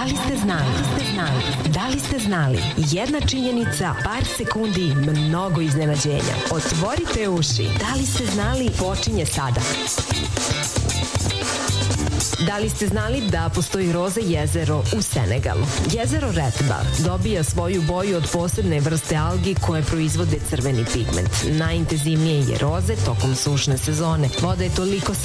li ste znali? Da li ste znali? Jedna činjenica, par sekundi, mnogo iznenađenja. Otvorite uši. Da li ste znali? Počinje sada. Da li ste znali da postoji roze jezero u Senegalu? Jezero Retba dobija svoju boju od posebne vrste algi koje proizvode crveni pigment. Najintenzivnije je roze tokom sušne sezone. Voda je toliko